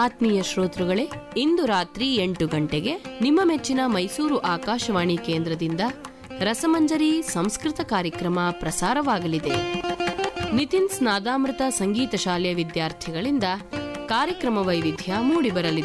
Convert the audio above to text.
ಆತ್ಮೀಯ ಶ್ರೋತೃಗಳೇ, ಇಂದು ರಾತ್ರಿ 8 ಗಂಟೆಗೆ ನಿಮ್ಮ ಮೆಚ್ಚಿನ ಮೈಸೂರು ಆಕಾಶವಾಣಿ ಕೇಂದ್ರದಿಂದ ರಸಮಂಜರಿ ಸಂಸ್ಕೃತ ಕಾರ್ಯಕ್ರಮ ಪ್ರಸಾರವಾಗಲಿದೆ. ನಿತಿನ್ಸ್ ನಾದಾಮೃತ ಸಂಗೀತ ಶಾಲೆಯ ವಿದ್ಯಾರ್ಥಿಗಳಿಂದ ಕಾರ್ಯಕ್ರಮ ವೈವಿಧ್ಯ ಮೂಡಿಬರಲಿದೆ.